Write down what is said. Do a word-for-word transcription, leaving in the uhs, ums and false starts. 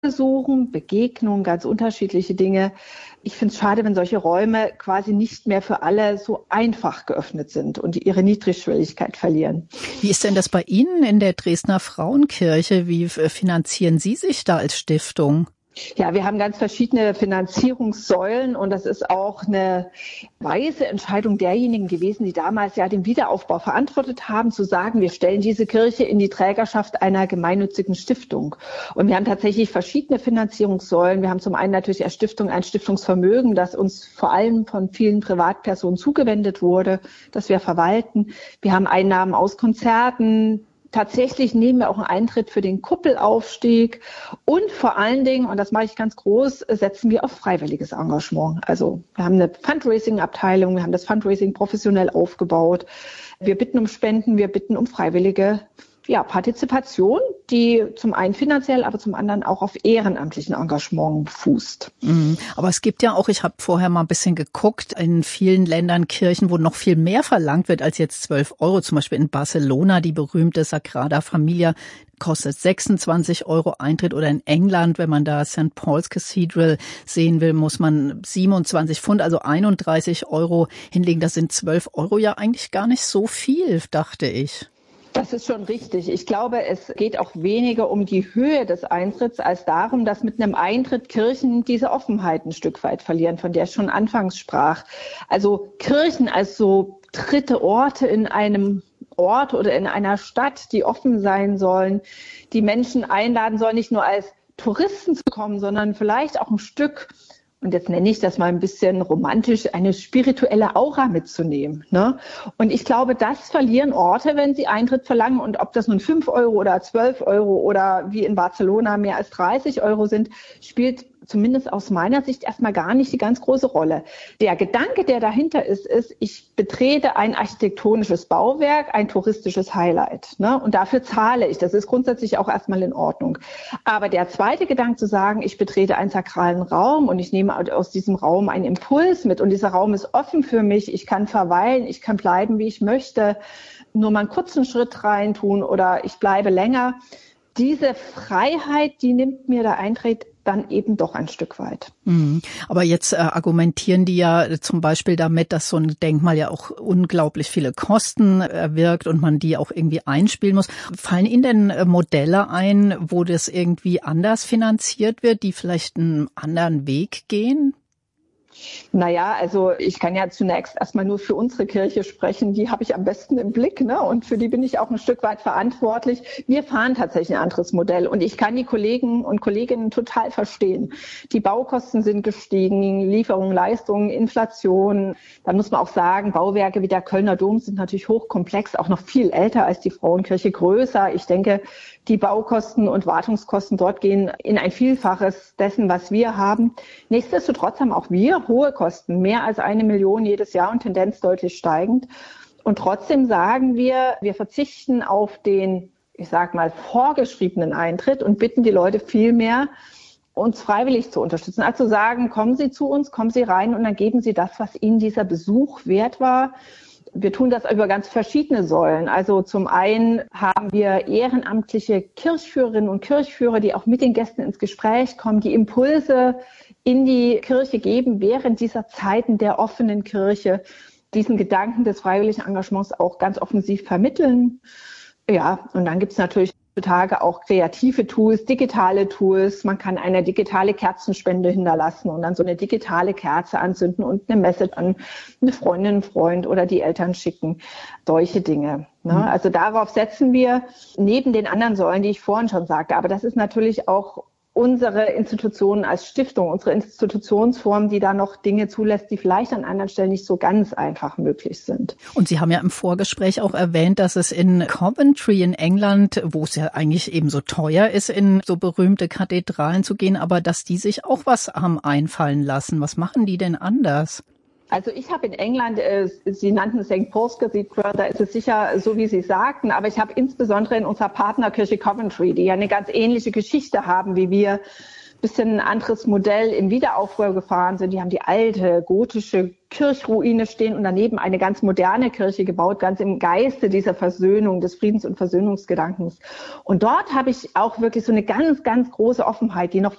suchen, Begegnungen, ganz unterschiedliche Dinge. Ich finde es schade, wenn solche Räume quasi nicht mehr für alle so einfach geöffnet sind und ihre Niedrigschwelligkeit verlieren. Wie ist denn das bei Ihnen in der Dresdner Frauenkirche? Wie finanzieren Sie sich da als Stiftung? Ja, wir haben ganz verschiedene Finanzierungssäulen und das ist auch eine weise Entscheidung derjenigen gewesen, die damals ja den Wiederaufbau verantwortet haben, zu sagen, wir stellen diese Kirche in die Trägerschaft einer gemeinnützigen Stiftung. Und wir haben tatsächlich verschiedene Finanzierungssäulen. Wir haben zum einen natürlich als Stiftung ein Stiftungsvermögen, das uns vor allem von vielen Privatpersonen zugewendet wurde, das wir verwalten. Wir haben Einnahmen aus Konzerten. Tatsächlich nehmen wir auch einen Eintritt für den Kuppelaufstieg und vor allen Dingen, und das mache ich ganz groß, setzen wir auf freiwilliges Engagement. Also wir haben eine Fundraising-Abteilung, wir haben das Fundraising professionell aufgebaut. Wir bitten um Spenden, wir bitten um freiwillige ja, Partizipation, die zum einen finanziell, aber zum anderen auch auf ehrenamtlichen Engagement fußt. Mhm. Aber es gibt ja auch, ich habe vorher mal ein bisschen geguckt, in vielen Ländern Kirchen, wo noch viel mehr verlangt wird als jetzt zwölf Euro. Zum Beispiel in Barcelona, die berühmte Sagrada Familia, kostet sechsundzwanzig Euro Eintritt. Oder in England, wenn man da Sankt Paul's Cathedral sehen will, muss man siebenundzwanzig Pfund, also einunddreißig Euro hinlegen. Das sind zwölf Euro ja eigentlich gar nicht so viel, dachte ich. Das ist schon richtig. Ich glaube, es geht auch weniger um die Höhe des Eintritts als darum, dass mit einem Eintritt Kirchen diese Offenheit ein Stück weit verlieren, von der ich schon anfangs sprach. Also Kirchen als so dritte Orte in einem Ort oder in einer Stadt, die offen sein sollen, die Menschen einladen sollen, nicht nur als Touristen zu kommen, sondern vielleicht auch ein Stück, und jetzt nenne ich das mal ein bisschen romantisch, eine spirituelle Aura mitzunehmen. Ne? Und ich glaube, das verlieren Orte, wenn sie Eintritt verlangen. Und ob das nun fünf Euro oder zwölf Euro oder wie in Barcelona mehr als dreißig Euro sind, spielt zumindest aus meiner Sicht erstmal gar nicht die ganz große Rolle. Der Gedanke, der dahinter ist, ist, ich betrete ein architektonisches Bauwerk, ein touristisches Highlight. Ne? Und dafür zahle ich. Das ist grundsätzlich auch erstmal in Ordnung. Aber der zweite Gedanke zu sagen, ich betrete einen sakralen Raum und ich nehme aus diesem Raum einen Impuls mit und dieser Raum ist offen für mich, ich kann verweilen, ich kann bleiben, wie ich möchte, nur mal einen kurzen Schritt rein tun oder ich bleibe länger. Diese Freiheit, die nimmt mir der Eintritt dann eben doch ein Stück weit. Mhm. Aber jetzt äh, argumentieren die ja zum Beispiel damit, dass so ein Denkmal ja auch unglaublich viele Kosten erwirkt und man die auch irgendwie einspielen muss. Fallen Ihnen denn äh, Modelle ein, wo das irgendwie anders finanziert wird, die vielleicht einen anderen Weg gehen? Naja, also ich kann ja zunächst erstmal nur für unsere Kirche sprechen. Die habe ich am besten im Blick, ne? Und für die bin ich auch ein Stück weit verantwortlich. Wir fahren tatsächlich ein anderes Modell und ich kann die Kollegen und Kolleginnen total verstehen. Die Baukosten sind gestiegen, Lieferungen, Leistungen, Inflation. Dann muss man auch sagen, Bauwerke wie der Kölner Dom sind natürlich hochkomplex, auch noch viel älter als die Frauenkirche, größer. Ich denke, die Baukosten und Wartungskosten dort gehen in ein Vielfaches dessen, was wir haben. Nichtsdestotrotz haben auch wir hohe Kosten, mehr als eine Million jedes Jahr und Tendenz deutlich steigend. Und trotzdem sagen wir, wir verzichten auf den, ich sag mal, vorgeschriebenen Eintritt und bitten die Leute viel mehr, uns freiwillig zu unterstützen. Also sagen, kommen Sie zu uns, kommen Sie rein und dann geben Sie das, was Ihnen dieser Besuch wert war. Wir tun das über ganz verschiedene Säulen. Also zum einen haben wir ehrenamtliche Kirchführerinnen und Kirchführer, die auch mit den Gästen ins Gespräch kommen, die Impulse in die Kirche geben, während dieser Zeiten der offenen Kirche diesen Gedanken des freiwilligen Engagements auch ganz offensiv vermitteln. Ja, und dann gibt es natürlich heutzutage auch kreative Tools, digitale Tools. Man kann eine digitale Kerzenspende hinterlassen und dann so eine digitale Kerze anzünden und eine Message an eine Freundin, einen Freund oder die Eltern schicken. Solche Dinge. Ne? Mhm. Also darauf setzen wir neben den anderen Säulen, die ich vorhin schon sagte. Aber das ist natürlich auch unsere Institutionen als Stiftung, unsere Institutionsform, die da noch Dinge zulässt, die vielleicht an anderen Stellen nicht so ganz einfach möglich sind. Und Sie haben ja im Vorgespräch auch erwähnt, dass es in Coventry in England, wo es ja eigentlich eben so teuer ist, in so berühmte Kathedralen zu gehen, aber dass die sich auch was haben einfallen lassen. Was machen die denn anders? Also ich habe in England, äh, Sie nannten Sankt Paul's Cathedral, da ist es sicher so, wie Sie sagten, aber ich habe insbesondere in unserer Partnerkirche Coventry, die ja eine ganz ähnliche Geschichte haben wie wir, bisschen ein anderes Modell im Wiederaufbau gefahren sind. Die haben die alte gotische Kirchruine stehen und daneben eine ganz moderne Kirche gebaut, ganz im Geiste dieser Versöhnung, des Friedens- und Versöhnungsgedankens. Und dort habe ich auch wirklich so eine ganz, ganz große Offenheit, die noch